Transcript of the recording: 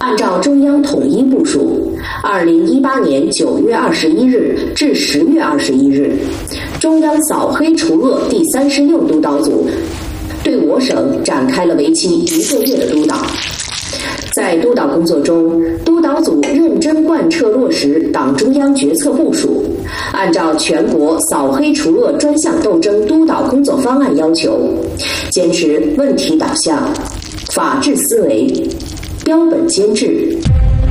按照中央统一部署，2018年9月21日至10月21日，中央扫黑除恶第36督导组对我省展开了为期1个月的督导。在督导工作中，督导组认真贯彻落实党中央决策部署，按照全国扫黑除恶专项斗争督导工作方案要求，坚持问题导向、法治思维、标本兼治、